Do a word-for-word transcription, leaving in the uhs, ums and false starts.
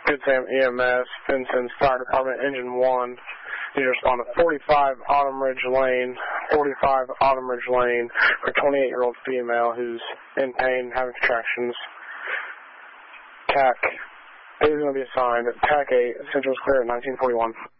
Good Sam E M S, Vincent's Fire Department, Engine one. You respond to forty-five Autumn Ridge Lane, forty-five Autumn Ridge Lane, for a twenty-eight-year-old female who's in pain, having contractions. C A C is going to be assigned at T A C eight, Central Square at nineteen forty-one.